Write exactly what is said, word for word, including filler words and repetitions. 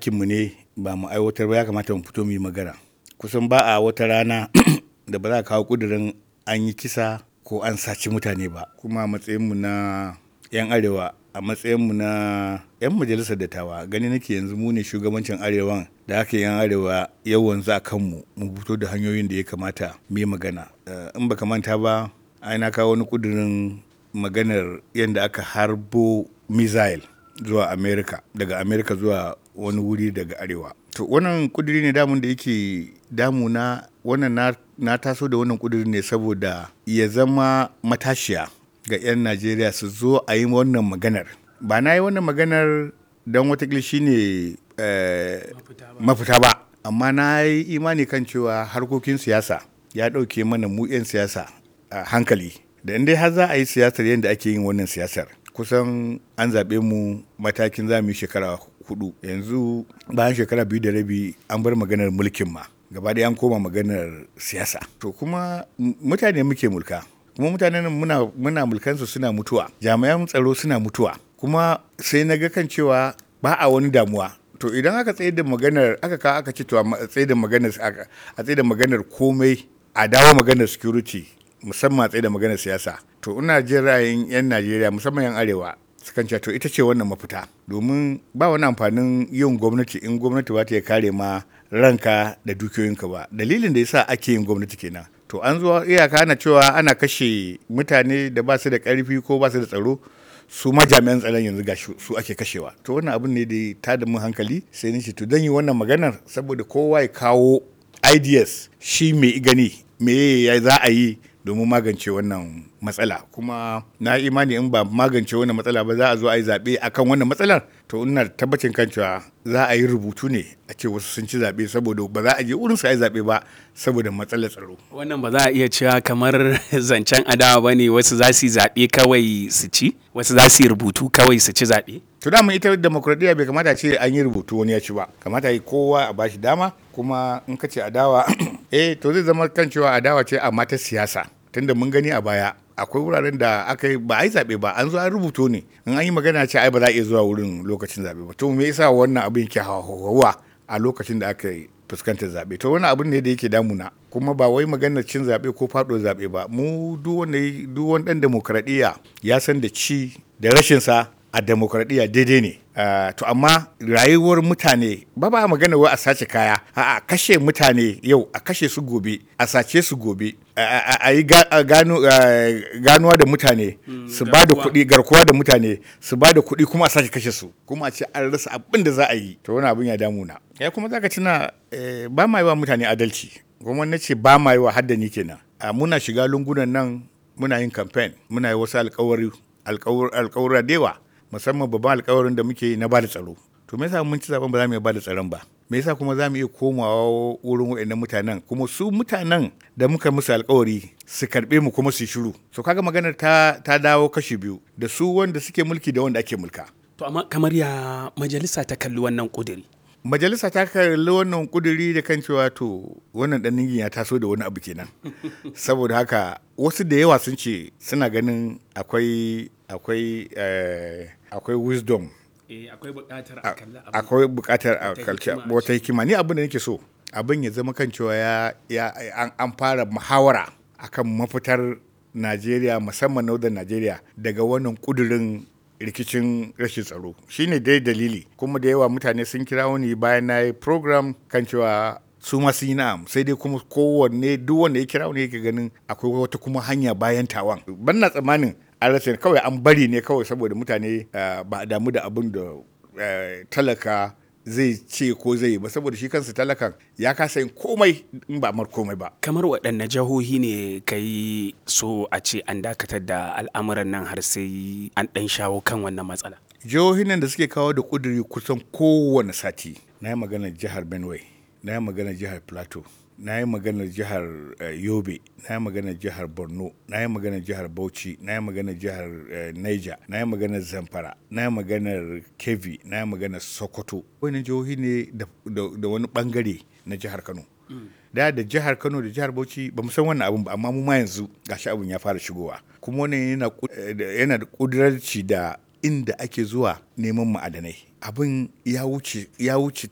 hakkinmu ne ba mu aiwatar ba, ya kamata mu fito mu yi magana. Kusan ba a wata rana da ba za a kawo ƙudurin an yi kisa ko an saci mutane ba. Kuma a matsayinmu na 'yan arewa, a matsayinmu na 'yan majalisar dattawa, gani nake yanzu mu ne shugabancin arewan da aka yi 'yan arewa yau wanzu a kanmu mu fito da hanyoyin da ya kamata mu yi magana. In baka manta ba, ai na kawo wani ƙudurin maganar yadda aka harbo missile zuwa Amerika, daga Amerika zuwa wani wuri daga arewa. To wannan ƙuduri ne damun da yake damuna. Wannan na, na taso da wannan ƙuduri ne saboda ya zama matashiya ga 'yan Najeriya su zo a yi wannan maganar. Ba na yi wannan maganar don watakila shi ne eh, mafita ba, amma na yi imani kan cewa harkokin siyasa ya ɗauke mana mu 'yan siyasa a hankali. Da inda har za a yi siyasar yadda ake yin wannan siyasar, kusan an zaɓe mu matakin za mu yi shekara hudu. Yanzu bayan shekara biyu da rabi an bar maganar mulkin ma, gaba ɗaya an koma maganar siyasa. To kuma mutane muke mulka, kuma mutanen muna, muna mulkansu suna mutuwa, jami'an tsaro suna mutuwa, kuma sai na ga kan cewa ba a wani damuwa. To idan aka tsaye da maganar, aka kawo aka ce to a tsaye da maganar, a tsaye da maganar komai, a dawo maganar security, musamman a tsaye da maganar siyasa. To ina jin ra'ayin 'yan Najeriya, musamman 'yan arewa, sukan ce to ita ce wannan mafita. Domin ba wani amfanin yin gwamnati in gwamnati ba ta ya kare ma ranka da dukiyoyinka ba. Dalilin da yasa ake yin gwamnati kenan. To an zo iyaka ana cewa ana kashe mutane da ba su da ƙarfi ko ba su da tsaro, su ma jami'an tsaron yanzu ga su ake kashewa. To wannan abin ne da ta da mun hankali, sai ni ce to dan yi wannan maganar saboda kowa ya kawo ideas, shi me gani me ya za a yi domin magance wannan matsala. Kuma na imani in ba magance wannan matsala ba za a zo a yi zaɓe akan wannan matsalar. To ina tabbacin kan cewa za a yi rubutu ne a ce wasu sun ci zaɓe saboda ba za a je wurin su a yi zaɓe ba saboda matsalar tsaro. Wannan ba za a iya cewa kamar zancen adawa ba ne, wasu za su yi zaɓe kawai su ci, wasu za su yi rubutu kawai su ci zaɓe. To dama ita demokradiyya bai kamata ce an yi rubutu wani ya ci ba, kamata yi kowa a bashi dama. Kuma in ka ce adawa eh to zai zama kan cewa adawa ce amma ta siyasa, tunda mun gani a baya akwai wuraren da aka yi ba a yi zaɓe ba, an zo an rubuto ne, in an yi magana ce ai ba za a iya zuwa wurin lokacin zaɓe ba. To me yasa wannan abin ke hawa a lokacin da aka yi fuskantar zaɓe? To wannan abin ne da yake damuna, kuma ba wai maganar cin zaɓe ko faɗo zaɓe ba. Mu duk wanda duk wani ɗan demokradiyya ya san da ci da rashin sa a demokradiyya daidai ne. Uh, to amma rayuwar mutane ba ba magana wai a sace kaya, a a kashe mutane yau, a kashe su gobe, a sace su gobe, a yi ganuwa da mutane su ba da kuɗi, garkuwa da mutane su ba da kuɗi kuma a sace kashe su, kuma a ce an rasa abin da za a yi. To wani abin ya damuna. Ya kuma zaka tuna eh, ba ma yi wa mutane adalci, kuma na ce ba ma yi wa haddani kenan. Uh, muna shiga lungunan nan muna yin campaign, muna yi wasu alkawari alkawura da yawa, musamman babban alkawarin da muke yi na bada tsaro. To me yasa mun ci zaben ba za mu iya bada tsaron ba? Me yasa kuma za mu iya komawa wurin waɗannan mutanen, kuma su mutanen da muka musu alkawari su karɓe mu kuma su shiru? So kaga maganar ta, ta dawo kashi biyu, da su wanda suke mulki da wanda ake mulka. To amma kamar ya majalisa ta kalli wannan ƙuduri? Majalisa ta kalli wannan ƙuduri da kan cewa to wannan ɗan ningin ya taso da wani abu kenan. Saboda haka wasu da yawa sun ce suna ganin akwai akwai eh, akwai wisdom, eh, akwai buƙatar a kalli abu, akwai buƙatar a kalli wata hikima. Ni abin da nake so abin ya zama kan cewa ya, ya an, an fara muhawara akan mafitar Najeriya, musamman Northern Najeriya, daga wannan ƙudurin rikicin rashin tsaro. Shine dai dalili, kuma da yawa mutane sun kira wani bayan na yi program kan cewa su ma sun yi na'am, sai dai kuma kowanne duk wanda ya kira wani yake ganin akwai wata kuma hanya bayan tawan. Ban na tsammanin an rasa, kawai an bari ne kawai saboda mutane uh, ba a damu da abin da uh, talaka zai ce ko zai yi ba, saboda shi kansa talakan ya kasa yin komai in ba mar komai ba. Kamar waɗanne jihohi ne kai so a ce an dakatar da al'amuran nan har sai an ɗan shawo kan wannan matsala? Jihohin nan da suke kawo da ƙuduri kusan kowane sati. Na yi maganar jihar Benue, na yi maganar jihar Plateau, na yi maganar jihar uh, Yobe, na yi maganar jihar Borno, na yi maganar jihar Bauchi, na yi maganar jihar uh, Niger, na yi maganar Zamfara, na yi maganar Kebbi, na yi maganar Sokoto. Wani jihohi ne da, da, da wani bangare na jihar Kano. Mm. Da da jihar Kano da jihar Bauchi ba mu san wannan abin ba, amma mu ma yanzu gashi abin ya fara shigowa. Kuma wannan yana, yana da ƙudurarci da inda ake zuwa neman ma'adanai. Abin ya wuce ya wuce